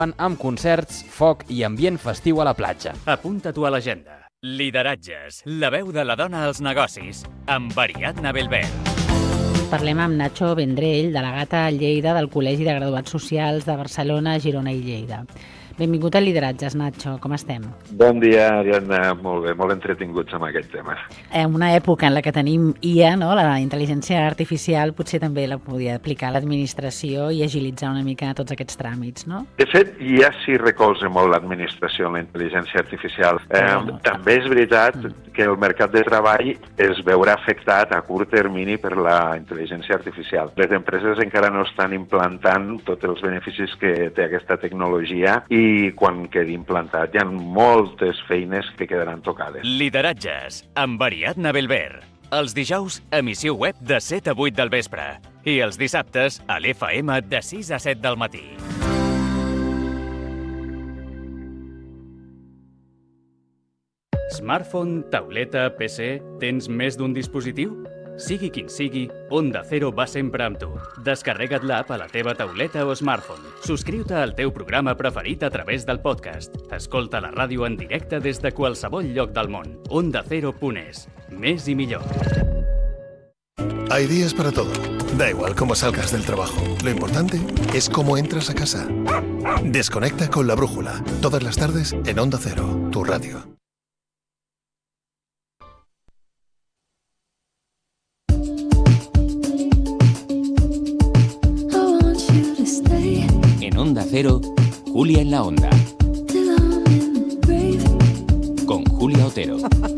amb concerts, foc i ambient festiu a la platja. Apunta-t'ho a l'agenda. Lideratges, la veu de la dona als negocis, amb Ariadna Belbert. Parlem amb Nacho Vendrell, delegat a Lleida del Col·legi de Graduats Socials de Barcelona, Girona i Lleida. Benvingut a Lideratges, Nacho, com estem? Bon dia, Ariadna, molt bé, molt entretinguts amb aquest tema. En una època en la que tenim IA, no? La intel·ligència artificial, potser també la podia aplicar a l'administració i agilitzar una mica tots aquests tràmits, no? De fet, ja s'hi recolza molt l'administració en la intel·ligència artificial. També és veritat que el mercat de treball es veurà afectat a curt termini per la intel·ligència artificial. Les empreses encara no estan implantant tots els beneficis que té aquesta tecnologia i quan quedi implantat hi ha moltes feines que quedaran tocades. Lideratges, amb Ariadna Belbert. Els dijous, emissió web de 7 a 8 del vespre. I els dissabtes, a l'FM de 6 a 7 del matí. Smartphone, tauleta, PC... Tens més d'un dispositiu? Sigui quin sigui, Onda Cero va sempre amb tu. Descarrega't l'app a la teva tauleta o smartphone. Subscriu-te al teu programa preferit a través del podcast. Escolta la ràdio en directe des de qualsevol lloc del món. OndaCero.es. Més i millor. Hay días para todo. Da igual cómo salgas del trabajo. Lo importante es cómo entras a casa. Desconecta con La Brújula. Todas las tardes en Onda Cero, tu radio. En Onda Cero, Julia en la Onda. Con Julia Otero.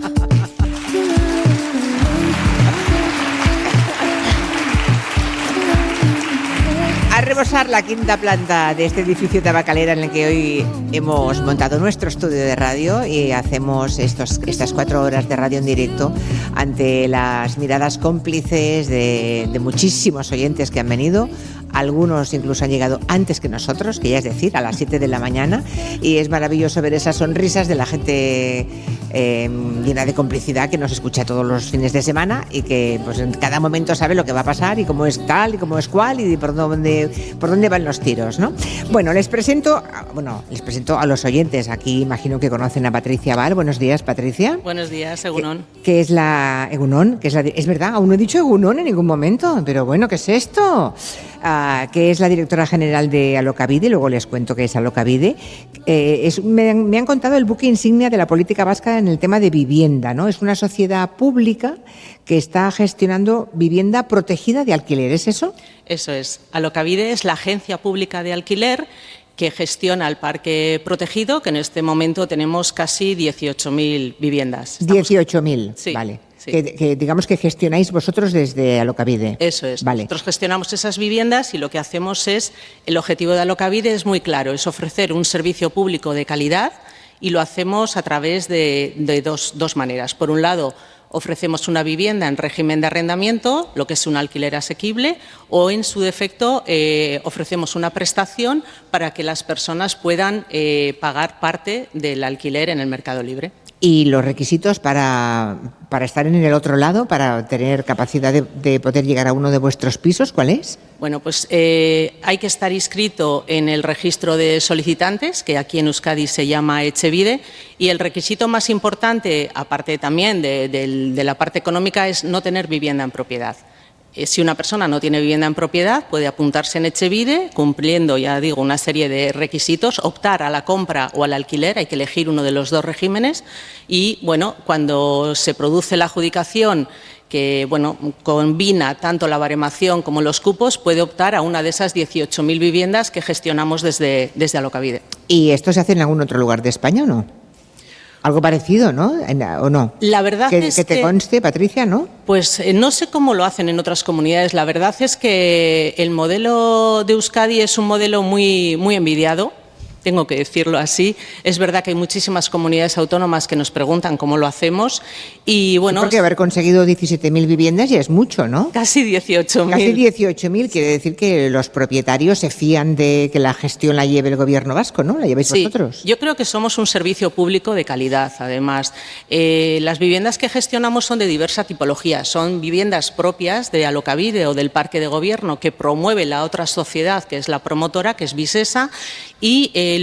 A rebosar la quinta planta de este edificio tabacalera en el que hoy hemos montado nuestro estudio de radio y hacemos estas 4 horas de radio en directo ante las miradas cómplices de muchísimos oyentes que han venido. Algunos incluso han llegado antes que nosotros, que ya es decir, a las 7 de la mañana, y es maravilloso ver esas sonrisas de la gente llena de complicidad que nos escucha todos los fines de semana y que pues en cada momento sabe lo que va a pasar y cómo es tal y cómo es cual y por dónde van los tiros, ¿no? Bueno, les presento a los oyentes. Aquí imagino que conocen a Patricia Val. Buenos días, Patricia. Buenos días, Egunon. ¿Qué es la Egunon? Es verdad, aún no he dicho Egunon en ningún momento, pero bueno, ¿qué es esto? Que es la directora general de Alokabide, luego les cuento qué es Alokabide. Me han contado el buque insignia de la política vasca en el tema de vivienda, ¿no? Es una sociedad pública que está gestionando vivienda protegida de alquiler, ¿es eso? Eso es. Alokabide es la agencia pública de alquiler que gestiona el parque protegido, que en este momento tenemos casi 18.000 viviendas. 18.000, sí, vale. Sí. Que digamos que gestionáis vosotros desde Alokabide. Eso es. Vale. Nosotros gestionamos esas viviendas y lo que hacemos el objetivo de Alokabide es muy claro, es ofrecer un servicio público de calidad y lo hacemos a través de dos maneras. Por un lado, ofrecemos una vivienda en régimen de arrendamiento, lo que es un alquiler asequible, o en su defecto ofrecemos una prestación para que las personas puedan pagar parte del alquiler en el mercado libre. ¿Y los requisitos para estar en el otro lado, para tener capacidad de poder llegar a uno de vuestros pisos, cuál es? Bueno, pues hay que estar inscrito en el registro de solicitantes, que aquí en Euskadi se llama Etxebide, y el requisito más importante, aparte también de la parte económica, es no tener vivienda en propiedad. Si una persona no tiene vivienda en propiedad, puede apuntarse en Etxebide, cumpliendo, ya digo, una serie de requisitos, optar a la compra o al alquiler, hay que elegir uno de los dos regímenes y, bueno, cuando se produce la adjudicación que, bueno, combina tanto la baremación como los cupos, puede optar a una de esas 18.000 viviendas que gestionamos desde Alokabide. ¿Y esto se hace en algún otro lugar de España o no? Algo parecido, ¿no? ¿O no? La verdad es que te conste, Patricia, ¿no? Pues no sé cómo lo hacen en otras comunidades. La verdad es que el modelo de Euskadi es un modelo muy, muy envidiado. Tengo que decirlo así. Es verdad que hay muchísimas comunidades autónomas que nos preguntan cómo lo hacemos y bueno... Sí, porque haber conseguido 17.000 viviendas ya es mucho, ¿no? Casi 18.000. Casi 18.000, quiere decir que los propietarios se fían de que la gestión la lleve el gobierno vasco, ¿no? ¿La lleváis vosotros? Yo creo que somos un servicio público de calidad, además. Las viviendas que gestionamos son de diversa tipología. Son viviendas propias de Alokabide o del parque de gobierno que promueve la otra sociedad, que es la promotora, que es Visesa, y